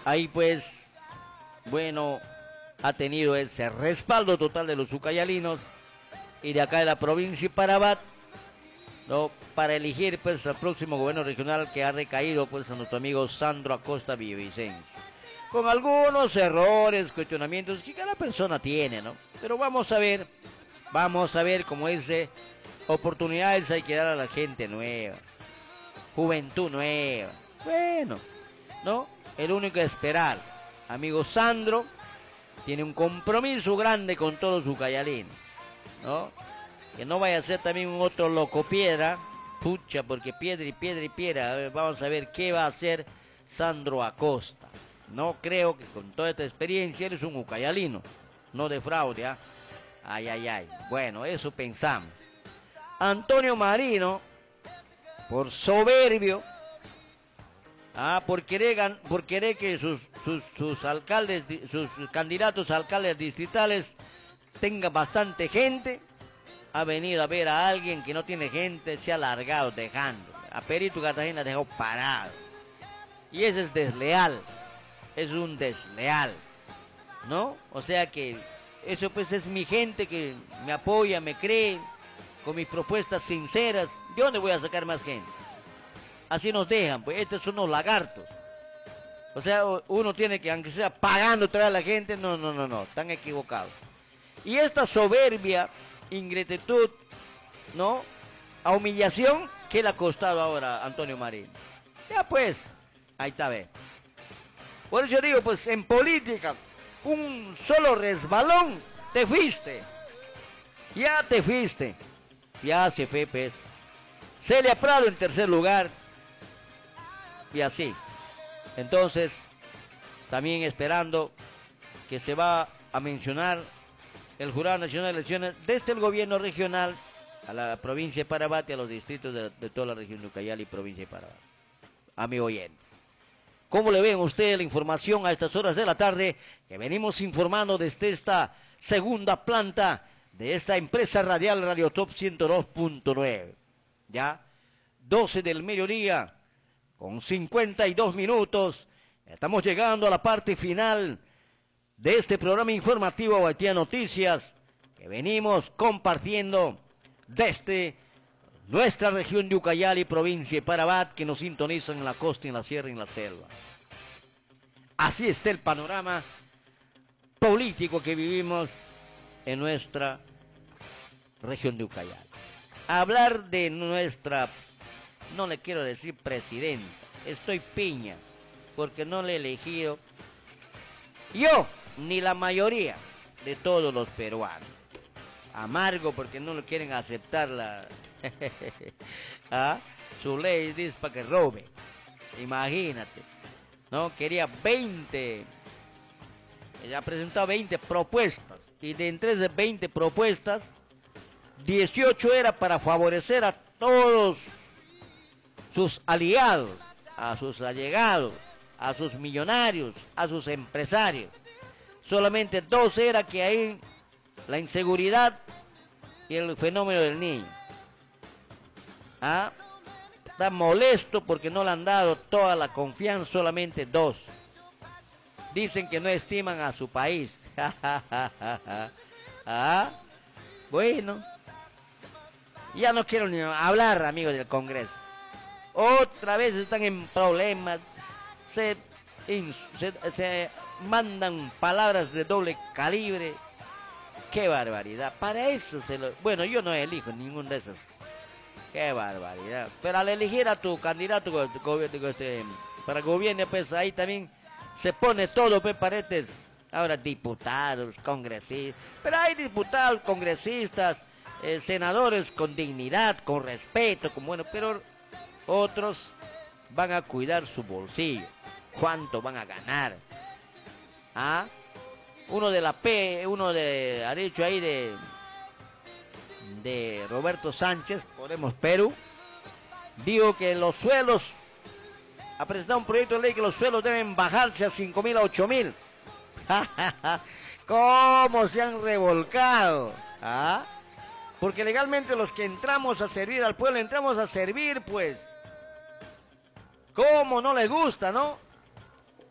ahí pues, bueno, ha tenido ese respaldo total de los ucayalinos y de acá de la provincia de Parabat, ¿no? Para elegir pues al próximo gobierno regional que ha recaído pues a nuestro amigo Sandro Acosta Villavicencio. Con algunos errores, cuestionamientos que cada persona tiene, ¿no? Pero vamos a ver como dice, oportunidades hay que dar a la gente nueva, juventud nueva. Bueno, ¿no? El único es esperar. Amigo Sandro tiene un compromiso grande con todos los ucayalinos, ¿no? Que no vaya a ser también un otro loco piedra, pucha, porque piedra y piedra y piedra. A ver, vamos a ver qué va a hacer Sandro Acosta. No creo que con toda esta experiencia eres un ucayalino, no de fraude, ¿ah? Ay, ay, ay. Bueno, eso pensamos. Antonio Marino, por soberbio, por querer que sus alcaldes, sus candidatos a alcaldes distritales tengan bastante gente, ha venido a ver a alguien que no tiene gente, se ha largado dejando. A Perito Cartagena dejó parado. Y ese es desleal. Es un desleal, ¿no? O sea que eso pues es mi gente que me apoya, me cree, con mis propuestas sinceras. ¿De dónde voy a sacar más gente? Así nos dejan, pues estos son unos lagartos. O sea, uno tiene que, aunque sea pagando traer a la gente, no, están equivocados. Y esta soberbia, ingratitud, ¿no? A humillación, ¿qué le ha costado ahora a Antonio Marín? Ya pues, ahí está, ve. Por eso digo, pues en política, un solo resbalón, te fuiste. Ya te fuiste. Ya se fue, pues. Celia Prado en tercer lugar. Y así. Entonces, también esperando que se va a mencionar el Jurado Nacional de Elecciones desde el gobierno regional a la provincia de Parabat y a los distritos de toda la región de Ucayali y provincia de Parabat. Amigo oyentes. ¿Cómo le ven ustedes la información a estas horas de la tarde que venimos informando desde esta segunda planta de esta empresa radial Radio Top 102.9? Ya, 12 del mediodía, con 52 minutos. Estamos llegando a la parte final de este programa informativo Guaitía Noticias que venimos compartiendo desde nuestra región de Ucayali, provincia de Parabat, que nos sintonizan en la costa, en la sierra y en la selva. Así está el panorama político que vivimos en nuestra región de Ucayali. Hablar de nuestra, no le quiero decir presidenta, estoy piña, porque no le he elegido yo, ni la mayoría de todos los peruanos. Amargo porque no lo quieren aceptar su ley, dice para que robe. Imagínate, ¿no? Quería 20, ella ha presentado 20 propuestas, y de entre esas 20 propuestas, 18 era para favorecer a todos sus aliados, a sus allegados, a sus millonarios, a sus empresarios. Solamente 2 era que ahí la inseguridad y el fenómeno del niño. Está molesto porque no le han dado toda la confianza, solamente 2. Dicen que no estiman a su país. Bueno, ya no quiero ni hablar, amigos del Congreso. Otra vez están en problemas, se mandan palabras de doble calibre. ¡Qué barbaridad! Para eso bueno, yo no elijo ninguno de esos. ¡Qué barbaridad! Pero al elegir a tu candidato para gobierno, pues ahí también se pone todo, pues paredes. Ahora diputados, congresistas. Pero hay diputados, congresistas, senadores con dignidad, con respeto, bueno, pero otros van a cuidar su bolsillo. ¿Cuánto van a ganar? Uno ha dicho ahí de Roberto Sánchez, Podemos Perú, dijo que los suelos, ha presentado un proyecto de ley que los suelos deben bajarse a 5.000 a 8.000. ¿Cómo se han revolcado? Porque legalmente los que entramos a servir al pueblo, entramos a servir, pues. ¿Cómo no les gusta, no?